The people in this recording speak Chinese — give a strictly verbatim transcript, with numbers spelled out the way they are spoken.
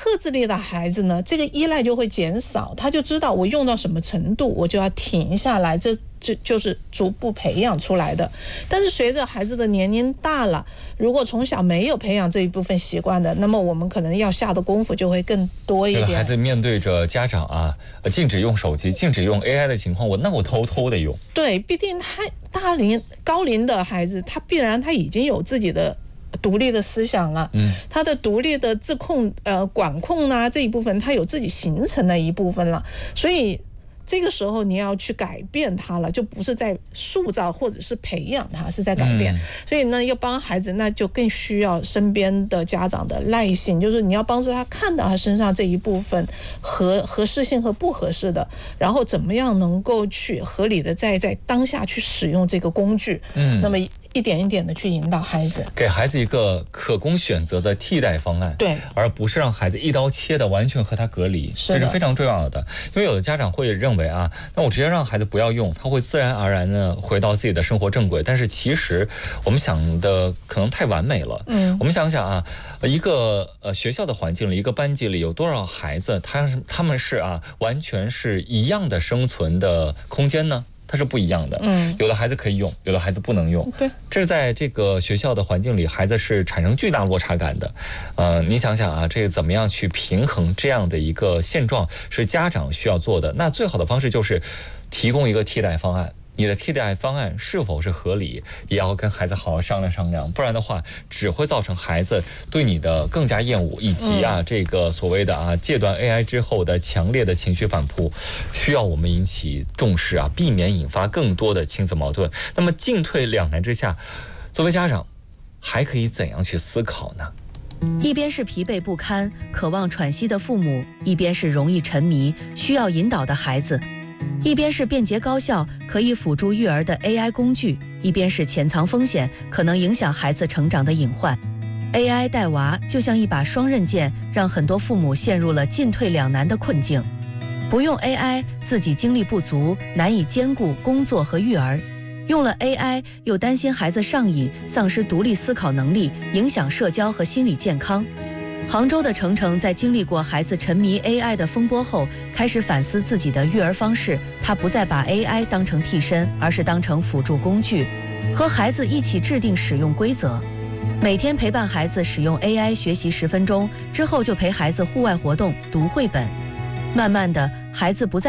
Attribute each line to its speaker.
Speaker 1: 克制力的孩子呢，这个依赖就会减少，他就知道我用到什么程度我就要停下来，这这就是逐步培养出来的。但是随着孩子的年龄大了，如果从小没有培养这一部分习惯的，那么我们可能要下的功夫就会更多一点。
Speaker 2: 孩子面对着家长啊，禁止用手机、禁止用 A I 的情况，我那我偷偷的用。
Speaker 1: 对，毕竟他大龄高龄的孩子，他必然他已经有自己的独立的思想了，嗯，他的独立的自控呃管控啊这一部分，他有自己形成的一部分了，所以这个时候你要去改变他了，就不是在塑造或者是培养他，是在改变。嗯、所以呢，要帮孩子，那就更需要身边的家长的耐性，就是你要帮助他看到他身上这一部分合合适性和不合适的，然后怎么样能够去合理的在在当下去使用这个工具。嗯，那么一点一点的去引导孩子，
Speaker 2: 给孩子一个可供选择的替代方案，
Speaker 1: 对，
Speaker 2: 而不是让孩子一刀切的完全和他隔离，
Speaker 1: 是
Speaker 2: 这是非常重要的。因为有的家长会认为啊，那我直接让孩子不要用，他会自然而然的回到自己的生活正轨。但是其实我们想的可能太完美了。嗯，我们想想啊，一个呃学校的环境里，一个班级里有多少孩子，他他们是啊完全是一样的生存的空间呢？它是不一样的，嗯，有的孩子可以用，有的孩子不能用，
Speaker 1: 对，
Speaker 2: 这是在这个学校的环境里，孩子是产生巨大落差感的，呃，你想想啊，这个怎么样去平衡这样的一个现状，是家长需要做的。那最好的方式就是提供一个替代方案。你的替代方案是否是合理，也要跟孩子好好商量商量，不然的话只会造成孩子对你的更加厌恶，以及啊、嗯、这个所谓的啊戒断 A I 之后的强烈的情绪反扑，需要我们引起重视啊，避免引发更多的亲子矛盾。那么进退两难之下，作为家长还可以怎样去思考呢？
Speaker 3: 一边是疲惫不堪、渴望喘息的父母，一边是容易沉迷、需要引导的孩子。一边是便捷高效可以辅助育儿的 A I 工具，一边是潜藏风险可能影响孩子成长的隐患。 A I 带娃就像一把双刃剑，让很多父母陷入了进退两难的困境。不用 A I， 自己精力不足，难以兼顾工作和育儿；用了 A I， 又担心孩子上瘾，丧失独立思考能力，影响社交和心理健康。杭州的程程在经历过孩子沉迷 A I 的风波后，开始反思自己的育儿方式。他不再把 A I 当成替身，而是当成辅助工具，和孩子一起制定使用规则。每天陪伴孩子使用 A I 学习十分钟，之后就陪孩子户外活动、读绘本。慢慢的，孩子不再